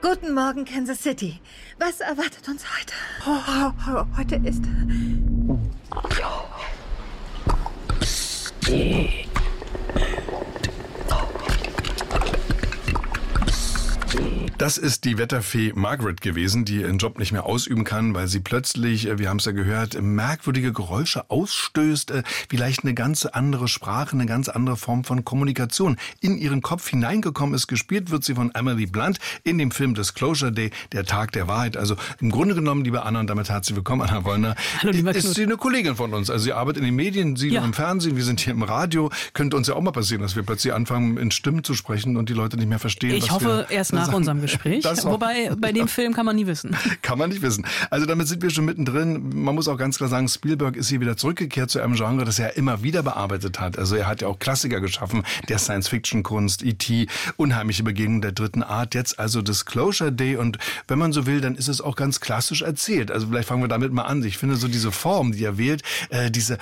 Guten Morgen, Kansas City. Was erwartet uns heute? Heute ist... Das ist die Wetterfee Margaret gewesen, die ihren Job nicht mehr ausüben kann, weil sie plötzlich, wir haben es ja gehört, merkwürdige Geräusche ausstößt, vielleicht eine ganz andere Sprache, eine ganz andere Form von Kommunikation in ihren Kopf hineingekommen ist. Gespielt wird sie von Emily Blunt in dem Film Disclosure Day, der Tag der Wahrheit. Also im Grunde genommen, liebe Anna, und damit herzlich willkommen, Anna Wollner. Hallo, lieber Ist sie eine Kollegin von uns? Also sie arbeitet in den Medien, Sie im Fernsehen, wir sind hier im Radio. Könnte uns ja auch mal passieren, dass wir plötzlich anfangen, in Stimmen zu sprechen und die Leute nicht mehr verstehen. Ich hoffe, erst nach unserem Gespräch. Wobei, bei dem Film kann man nie wissen. Kann man nicht wissen. Also damit sind wir schon mittendrin. Man muss auch ganz klar sagen, Spielberg ist hier wieder zurückgekehrt zu einem Genre, das er immer wieder bearbeitet hat. Also er hat ja auch Klassiker geschaffen, der Science-Fiction-Kunst, E.T., Unheimliche Begegnung der dritten Art, jetzt also Disclosure Day. Und wenn man so will, dann ist es auch ganz klassisch erzählt. Also vielleicht fangen wir damit mal an. Ich finde so diese Form, die er wählt, diese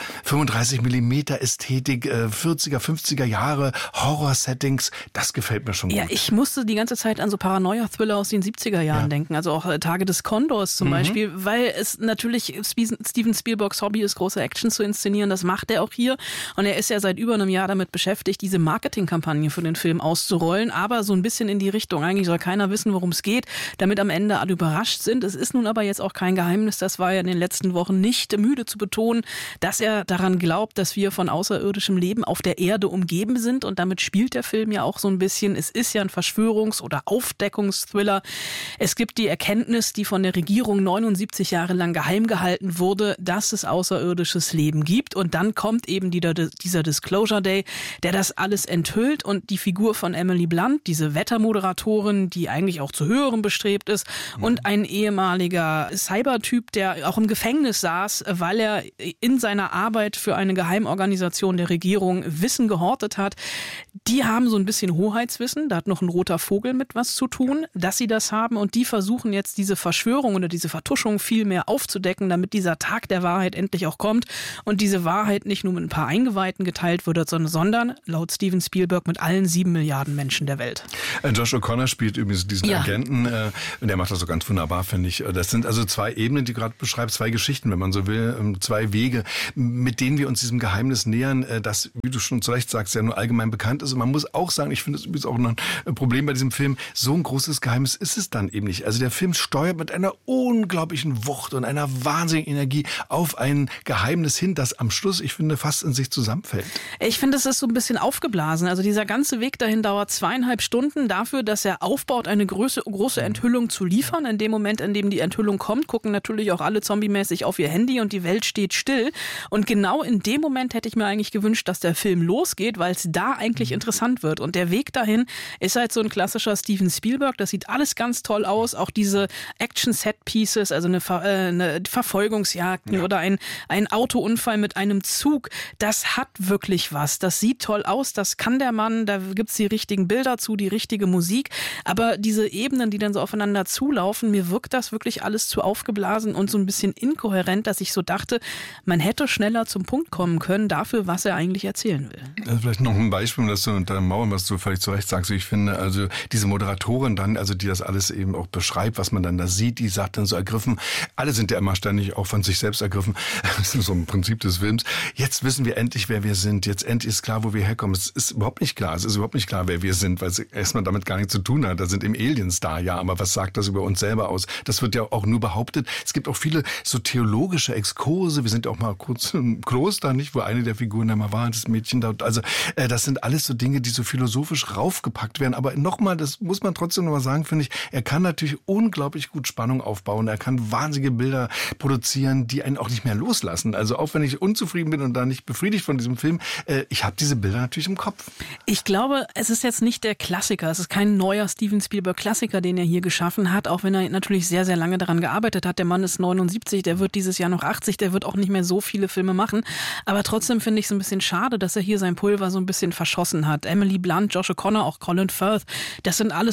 35mm Ästhetik, 40er, 50er Jahre, Horror-Settings, das gefällt mir schon gut. Ja, ich musste die ganze Zeit an so Paranoia-Thriller aus den 70er Jahren denken, also auch Tage des Kondors zum Beispiel, weil es natürlich Steven Spielbergs Hobby ist, große Action zu inszenieren, das macht er auch hier und er ist ja seit über einem Jahr damit beschäftigt, diese Marketingkampagne für den Film auszurollen, aber so ein bisschen in die Richtung, eigentlich soll keiner wissen, worum es geht, damit am Ende alle überrascht sind. Es ist nun aber jetzt auch kein Geheimnis, das war ja in den letzten Wochen nicht müde zu betonen, dass er daran glaubt, dass wir von außerirdischem Leben auf der Erde umgeben sind und damit spielt der Film ja auch so ein bisschen, es ist ja ein Verschwörungs- oder Aufdeckungsthriller. Es gibt die Erkenntnis, die von der Regierung 79 Jahre lang geheim gehalten wurde, dass es außerirdisches Leben gibt. Und dann kommt eben dieser Disclosure Day, der das alles enthüllt. Und die Figur von Emily Blunt, diese Wettermoderatorin, die eigentlich auch zu Höherem bestrebt ist, und ein ehemaliger Cybertyp, der auch im Gefängnis saß, weil er in seiner Arbeit für eine Geheimorganisation der Regierung Wissen gehortet hat, die haben so ein bisschen Hoheitswissen. Da hat noch ein roter Vogel mit was zu tun, dass sie das haben und die versuchen jetzt diese Verschwörung oder diese Vertuschung viel mehr aufzudecken, damit dieser Tag der Wahrheit endlich auch kommt und diese Wahrheit nicht nur mit ein paar Eingeweihten geteilt wird, sondern laut Steven Spielberg mit allen 7 Milliarden Menschen der Welt. Josh O'Connor spielt übrigens diesen Agenten und der macht das so ganz wunderbar, finde ich. Das sind also 2 Ebenen, die du gerade beschreibst, 2 Geschichten, wenn man so will, 2 Wege, mit denen wir uns diesem Geheimnis nähern, das, wie du schon zu Recht sagst, ja nur allgemein bekannt ist. Und man muss auch sagen, ich finde das übrigens auch noch ein Problem bei diesem Film, so ein großes Geheimnis ist es dann eben nicht. Also der Film steuert mit einer unglaublichen Wucht und einer wahnsinnigen Energie auf ein Geheimnis hin, das am Schluss, ich finde, fast in sich zusammenfällt. Ich finde, es ist so ein bisschen aufgeblasen. Also dieser ganze Weg dahin dauert 2,5 Stunden dafür, dass er aufbaut, eine große Enthüllung zu liefern. In dem Moment, in dem die Enthüllung kommt, gucken natürlich auch alle zombiemäßig auf ihr Handy und die Welt steht still. Und genau in dem Moment hätte ich mir eigentlich gewünscht, dass der Film losgeht, weil es da eigentlich interessant wird. Und der Weg dahin ist halt so ein klassischer Steven Spielberg. Das sieht alles ganz toll aus. Auch diese Action-Set-Pieces, also eine Verfolgungsjagden oder ein Autounfall mit einem Zug, das hat wirklich was. Das sieht toll aus, das kann der Mann, da gibt's die richtigen Bilder zu, die richtige Musik. Aber diese Ebenen, die dann so aufeinander zulaufen, mir wirkt das wirklich alles zu aufgeblasen und so ein bisschen inkohärent, dass ich so dachte, man hätte schneller zum Punkt kommen können dafür, was er eigentlich erzählen will. Also vielleicht noch ein Beispiel, um das zu untermauern, was du völlig zu Recht sagst. Ich finde, also diese Moderatorin dann, also die das alles eben auch beschreibt, was man dann da sieht, die sagt dann so ergriffen, alle sind ja immer ständig auch von sich selbst ergriffen, das ist so ein Prinzip des Films. Jetzt wissen wir endlich, wer wir sind, jetzt endlich ist klar, wo wir herkommen. Es ist überhaupt nicht klar, wer wir sind, weil es erstmal damit gar nichts zu tun hat. Da sind eben Aliens da, ja, aber was sagt das über uns selber aus? Das wird ja auch nur behauptet. Es gibt auch viele so theologische Exkurse, wir sind ja auch mal kurz im Kloster, nicht, wo eine der Figuren da mal war, das Mädchen dort, also das sind alles so Dinge, die so philosophisch raufgepackt werden, aber nochmal, das muss man trotzdem nochmal sagen, finde ich, er kann natürlich unglaublich gut Spannung aufbauen, er kann wahnsinnige Bilder produzieren, die einen auch nicht mehr loslassen, also auch wenn ich unzufrieden bin und da nicht befriedigt von diesem Film, ich habe diese Bilder natürlich im Kopf. Ich glaube, es ist jetzt nicht der Klassiker, es ist kein neuer Steven Spielberg-Klassiker, den er hier geschaffen hat, auch wenn er natürlich sehr, sehr lange daran gearbeitet hat. Der Mann ist 79, der wird dieses Jahr noch 80, der wird auch nicht mehr so viele Filme machen, aber trotzdem finde ich es ein bisschen schade, dass er hier sein Pulver so ein bisschen verschossen hat. Emily Blunt, Josh O'Connor, auch Colin Firth, das sind alles tolle Schauspieler,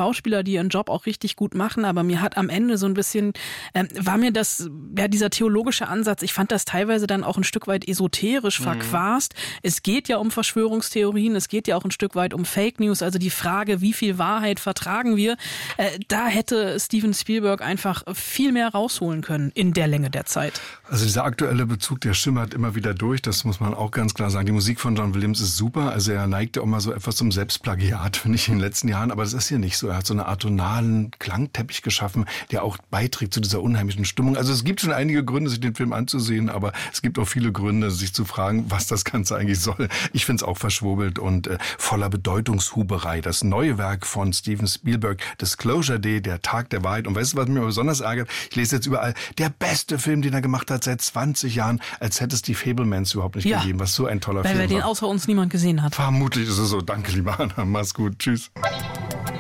Schauspieler, die ihren Job auch richtig gut machen, aber mir hat am Ende so ein bisschen, war mir das, ja, dieser theologische Ansatz, ich fand das teilweise dann auch ein Stück weit esoterisch verquast. Es geht ja um Verschwörungstheorien, es geht ja auch ein Stück weit um Fake News, also die Frage, wie viel Wahrheit vertragen wir, da hätte Steven Spielberg einfach viel mehr rausholen können in der Länge der Zeit. Also dieser aktuelle Bezug, der schimmert immer wieder durch, das muss man auch ganz klar sagen. Die Musik von John Williams ist super, also er neigte auch mal so etwas zum Selbstplagiat, finde ich, in den letzten Jahren, aber das ist hier nicht so. Er hat so eine atonalen Klangteppich geschaffen, der auch beiträgt zu dieser unheimlichen Stimmung. Also es gibt schon einige Gründe, sich den Film anzusehen, aber es gibt auch viele Gründe, sich zu fragen, was das Ganze eigentlich soll. Ich finde es auch verschwurbelt und voller Bedeutungshuberei. Das neue Werk von Steven Spielberg, Disclosure Day, der Tag der Wahrheit. Und weißt du, was mich besonders ärgert? Ich lese jetzt überall, der beste Film, den er gemacht hat seit 20 Jahren, als hätte es die Fabelmans überhaupt nicht gegeben. Was so ein toller Film war. Weil den außer uns niemand gesehen hat. Vermutlich ist es so. Danke, lieber Anna. Mach's gut. Tschüss.